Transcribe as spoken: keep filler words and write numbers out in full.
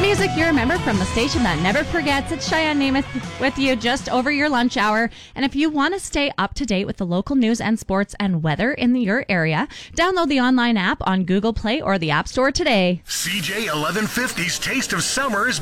music you remember from the station that never forgets. It's Cheyenne Namath with you just over your lunch hour. And if you want to stay up to date with the local news and sports and weather in your area, download the online app on Google Play or the App Store today. C J eleven fifty's Taste of Summer is